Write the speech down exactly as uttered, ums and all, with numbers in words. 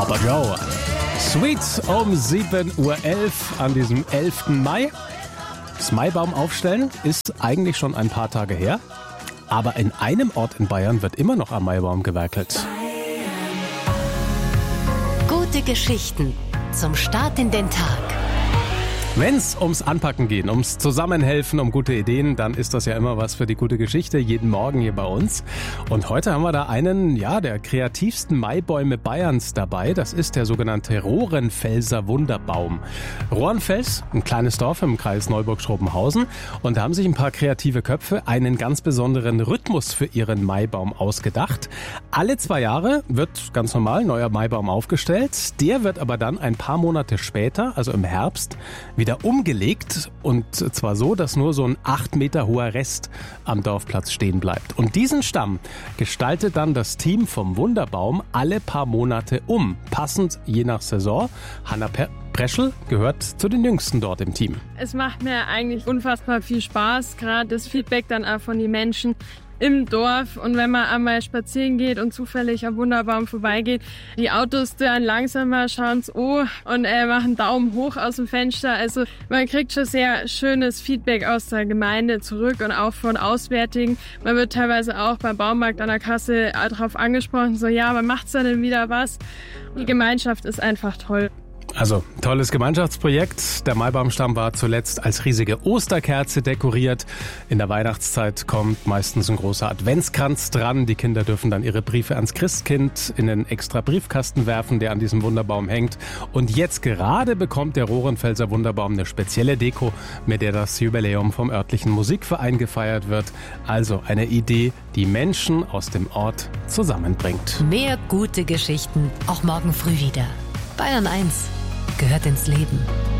Papa Joe. Sweet um sieben Uhr elf an diesem elften Mai. Das Maibaum aufstellen ist eigentlich schon ein paar Tage her. Aber in einem Ort in Bayern wird immer noch am Maibaum gewerkelt. Gute Geschichten zum Start in den Tag. Wenn es ums Anpacken geht, ums Zusammenhelfen, um gute Ideen, dann ist das ja immer was für die gute Geschichte, jeden Morgen hier bei uns. Und heute haben wir da einen, ja, der kreativsten Maibäume Bayerns dabei. Das ist der sogenannte Rohrenfelser Wunderbaum. Rohrenfels, ein kleines Dorf im Kreis Neuburg-Schrobenhausen. Und da haben sich ein paar kreative Köpfe einen ganz besonderen Rhythmus für ihren Maibaum ausgedacht. Alle zwei Jahre wird ganz normal ein neuer Maibaum aufgestellt. Der wird aber dann ein paar Monate später, also im Herbst, wieder wieder umgelegt, und zwar so, dass nur so ein acht Meter hoher Rest am Dorfplatz stehen bleibt. Und diesen Stamm gestaltet dann das Team vom Wunderbaum alle paar Monate um, passend je nach Saison. Hanna per Preschel gehört zu den Jüngsten dort im Team. Es macht mir eigentlich unfassbar viel Spaß, gerade das Feedback dann auch von den Menschen im Dorf, und wenn man einmal spazieren geht und zufällig am Wunderbaum vorbeigeht, die Autos dann langsamer, schauen's oh und äh, machen Daumen hoch aus dem Fenster. Also man kriegt schon sehr schönes Feedback aus der Gemeinde zurück und auch von Auswärtigen. Man wird teilweise auch beim Baumarkt an der Kasse darauf angesprochen, so ja, wann macht's da denn wieder was? Die Gemeinschaft ist einfach toll. Also, tolles Gemeinschaftsprojekt. Der Maibaumstamm war zuletzt als riesige Osterkerze dekoriert. In der Weihnachtszeit kommt meistens ein großer Adventskranz dran. Die Kinder dürfen dann ihre Briefe ans Christkind in einen extra Briefkasten werfen, der an diesem Wunderbaum hängt. Und jetzt gerade bekommt der Rohrenfelser Wunderbaum eine spezielle Deko, mit der das Jubiläum vom örtlichen Musikverein gefeiert wird. Also eine Idee, die Menschen aus dem Ort zusammenbringt. Mehr gute Geschichten, auch morgen früh wieder. Bayern eins gehört ins Leben.